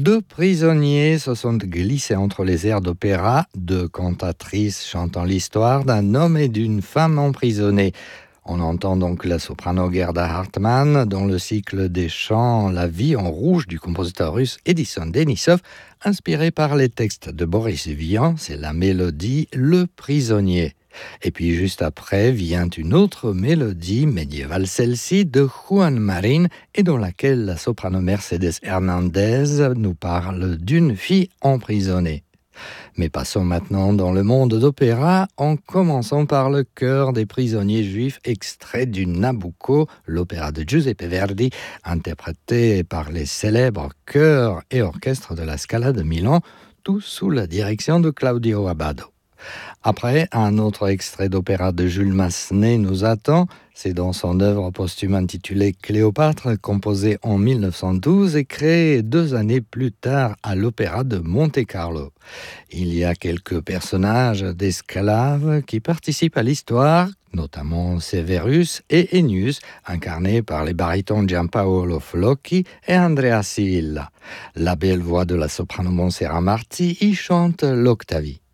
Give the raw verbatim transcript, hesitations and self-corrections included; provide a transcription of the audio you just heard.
Deux prisonniers se sont glissés entre les airs d'opéra, deux cantatrices chantant l'histoire d'un homme et d'une femme emprisonnés. On entend donc la soprano Gerda Hartmann dans le cycle des chants La vie en rouge du compositeur russe Edison Denisov, inspiré par les textes de Boris Vian, c'est la mélodie Le prisonnier. Et puis juste après vient une autre mélodie médiévale, celle-ci de Juan Marín, et dans laquelle la soprano Mercedes Hernandez nous parle d'une fille emprisonnée. Mais passons maintenant dans le monde d'opéra, en commençant par le chœur des prisonniers juifs, extrait du Nabucco, l'opéra de Giuseppe Verdi, interprété par les célèbres chœurs et orchestres de la Scala de Milan, tout sous la direction de Claudio Abbado. Après, un autre extrait d'opéra de Jules Massenet nous attend. C'est dans son œuvre posthume intitulée Cléopâtre, composée en mille neuf cent douze et créée deux années plus tard à l'opéra de Monte-Carlo. Il y a quelques personnages d'esclaves qui participent à l'histoire, notamment Severus et Ennius, incarnés par les barytons Giampaolo Flocchi et Andrea Silla. La belle voix de la soprano Montserrat Marti y chante l'Octavie.